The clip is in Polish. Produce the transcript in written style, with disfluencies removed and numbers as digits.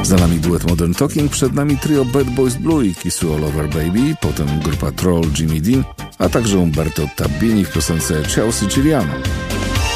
Za nami duet Modern Talking, przed nami trio Bad Boys Blue i Kissu All Over Baby, potem grupa Troll, Jimmy Dean, a także Umberto Tabbini w piosence Ciao Siciliano.